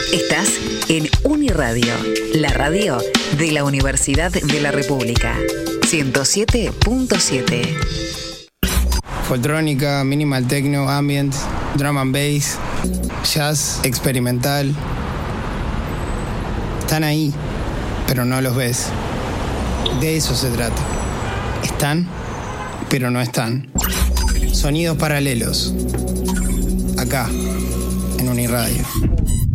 Estás en Uniradio, la radio de la Universidad de la República. 107.7. Foltrónica, minimal techno, ambient, drum and bass, jazz, experimental. Están ahí, pero no los ves. De eso se trata. Están, pero no están. Sonidos paralelos. Acá, en Uniradio.